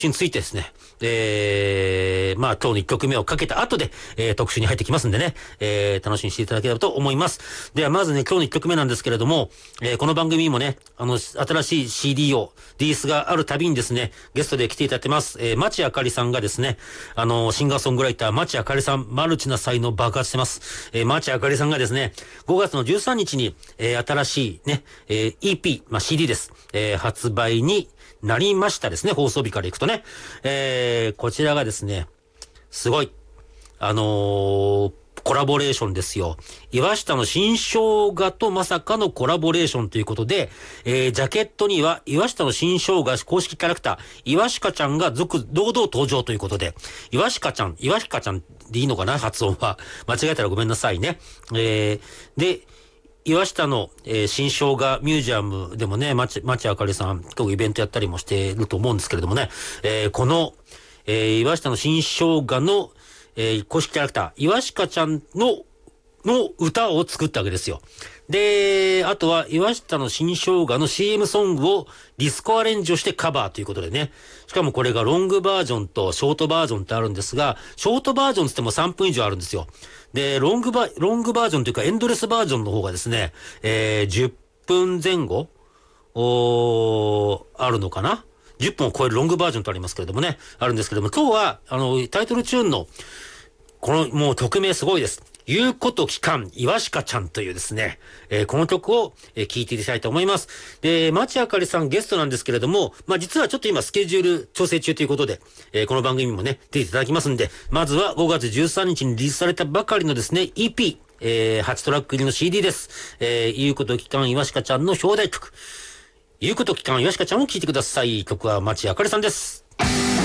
についてですね、まあ今日の1曲目をかけた後で、特集に入ってきますんでね、楽しみにしていただければと思います。ではまずね、今日の1曲目なんですけれども、この番組にもね、新しい CD を、リリースがあるたびにですね、ゲストで来ていただいてます。町あかりさんがですね、シンガーソングライター、町あかりさん、マルチな才能爆発してます。町あかりさんがですね、5月の13日に、新しいね、EP、まあ CD です。発売になりましたですね、放送日からいくとね。こちらがですね、すごい、コラボレーションですよ。岩下の新生姜とまさかのコラボレーションということで、ジャケットには岩下の新生姜公式キャラクター、岩下ちゃんが堂々登場ということで、岩下ちゃんでいいのかな発音は。間違えたらごめんなさいね。で、岩下の、新生姜ミュージアムでもね、町あかりさん、今日イベントやったりもしていると思うんですけれどもね、この、岩下の新生姜の、公式キャラクター、岩下ちゃんの歌を作ったわけですよ。で、あとは岩下の新生姜の CM ソングをディスコアレンジをしてカバーということでね。しかもこれがロングバージョンとショートバージョンってあるんですが、ショートバージョンつっても3分以上あるんですよ。で、ロングバージョンというかエンドレスバージョンの方がですね、10分前後あるのかな10分を超えるロングバージョンとありますけれどもね、あるんですけれども、今日は、タイトルチューンの、この、もう曲名すごいです。言うこと聞かん、岩下ちゃんというですね、この曲を、聴いていきたいと思います。で、町あかりさんゲストなんですけれども、まあ、実はちょっと今スケジュール調整中ということで、この番組もね、出ていただきますんで、まずは5月13日にリリースされたばかりのですね、EP、8トラック入りの CD です。言うこと聞かん、岩下ちゃんの表題曲。言うこと聞かん、岩下ちゃんを聴いてください。曲は町あかりさんです。